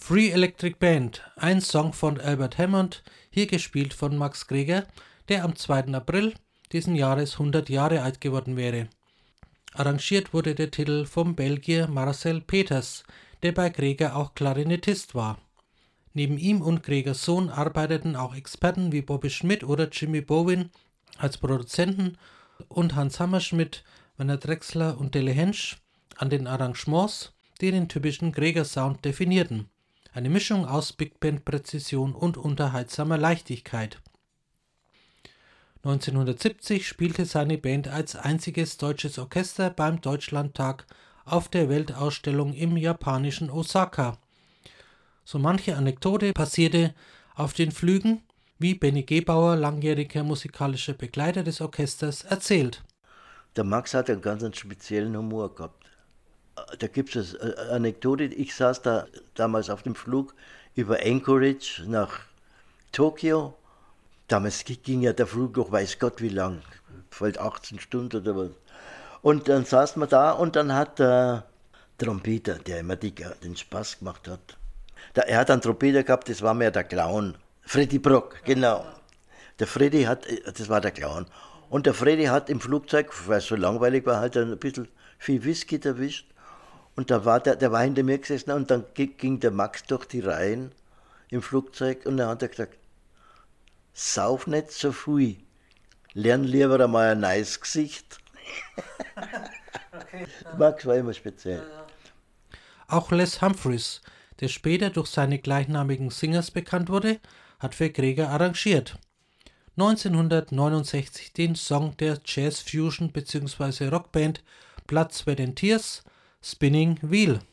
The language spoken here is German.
Free Electric Band, ein Song von Albert Hammond, hier gespielt von Max Greger, der am 2. April diesen Jahres 100 Jahre alt geworden wäre. Arrangiert wurde der Titel vom Belgier Marcel Peters, der bei Greger auch Klarinettist war. Neben ihm und Gregers Sohn arbeiteten auch Experten wie Bobby Schmidt oder Jimmy Bowen als Produzenten und Hans Hammerschmidt, Werner Drechsler und Delle Hensch an den Arrangements, die den typischen Greger-Sound definierten. Eine Mischung aus Big Band-Präzision und unterhaltsamer Leichtigkeit. 1970 spielte seine Band als einziges deutsches Orchester beim Deutschlandtag auf der Weltausstellung im japanischen Osaka. So manche Anekdote passierte auf den Flügen, wie Benny Gebauer, langjähriger musikalischer Begleiter des Orchesters, erzählt. Der Max hat einen ganz speziellen Humor gehabt. Da gibt es eine Anekdote, ich saß da damals auf dem Flug über Anchorage nach Tokio. Damals ging ja der Flug noch weiß Gott wie lang, vielleicht 18 Stunden oder was. Und dann saßen wir da und dann hat der Trompeter, der immer den Spaß gemacht hat, er hat einen Trompeter gehabt, das war mehr der Clown. Freddy Brock, genau. Das war der Clown. Und der Freddy hat im Flugzeug, weil es so langweilig war, halt ein bisschen viel Whisky erwischt. Und da war der war hinter mir gesessen und dann ging der Max durch die Reihen im Flugzeug und dann hat er gesagt, sauf nicht so viel, lern lieber einmal ein neues Gesicht. Okay, ja. Max war immer speziell. Auch Les Humphreys, der später durch seine gleichnamigen Singers bekannt wurde, hat für Greger arrangiert. 1969 den Song der Jazz-Fusion bzw. Rockband Blood, Sweat and Tears, Spinning Wheel.